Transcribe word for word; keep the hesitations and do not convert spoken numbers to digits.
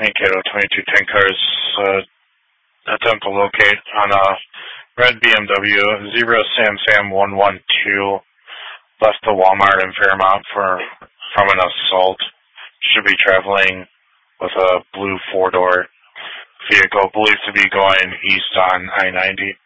Mankato twenty-two ten cars uh, attempt to locate on a red B M W zero Sam Sam one one two left the Walmart in Fairmount for from an assault. Should be traveling with a blue four-door vehicle believed to be going east on I ninety.